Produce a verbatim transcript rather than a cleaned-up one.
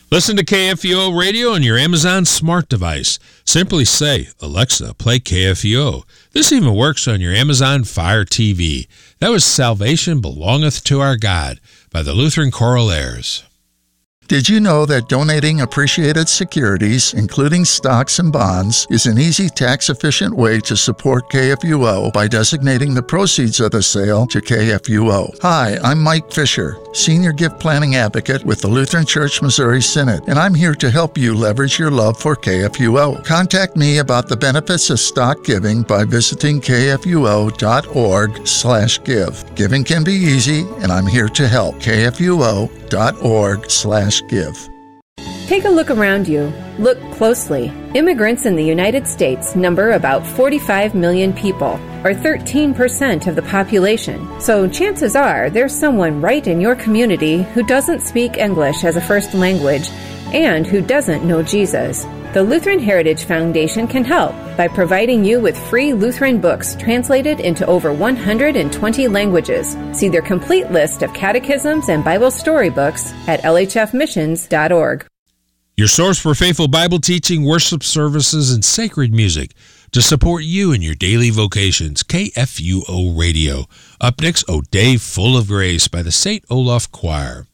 Listen to K F U O Radio on your Amazon smart device. Simply say, Alexa, play K F U O. This even works on your Amazon Fire T V. That was Salvation Belongeth to Our God by the Lutheran Choral Airs. Did you know that donating appreciated securities, including stocks and bonds, is an easy, tax-efficient way to support K F U O by designating the proceeds of the sale to K F U O? Hi, I'm Mike Fisher, Senior Gift Planning Advocate with the Lutheran Church Missouri Synod, and I'm here to help you leverage your love for K F U O. Contact me about the benefits of stock giving by visiting kfuo.org slash give. Giving can be easy, and I'm here to help. kfuo.org slash give. Take a look around you. Look closely. Immigrants in the United States number about forty-five million people, or thirteen percent of the population. So chances are there's someone right in your community who doesn't speak English as a first language and who doesn't know Jesus. The Lutheran Heritage Foundation can help by providing you with free Lutheran books translated into over one hundred twenty languages. See their complete list of catechisms and Bible storybooks at l h f missions dot org. Your source for faithful Bible teaching, worship services, and sacred music to support you in your daily vocations. K F U O Radio. Up next, O Day Full of Grace by the Saint Olaf Choir.